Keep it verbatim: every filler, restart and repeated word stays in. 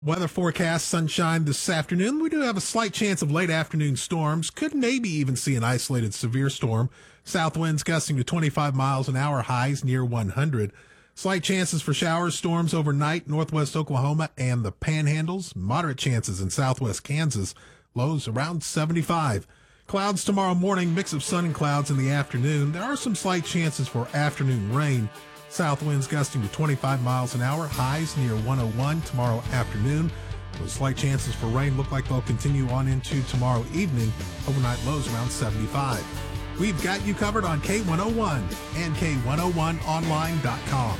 Weather forecast, sunshine this afternoon. We do have a slight chance of late afternoon storms. Could maybe even see an isolated severe storm. South winds gusting to twenty-five miles an hour, highs near one hundred. Slight chances for showers, storms overnight, northwest Oklahoma and the Panhandles. Moderate chances in southwest Kansas, lows around seventy-five. Clouds tomorrow morning, mix of sun and clouds in the afternoon. There are some slight chances for afternoon rain. South winds gusting to twenty-five miles an hour, highs near one oh one tomorrow afternoon. Those slight chances for rain look like they'll continue on into tomorrow evening. Overnight lows around seventy-five. We've got you covered on K one oh one and K one oh one online dot com.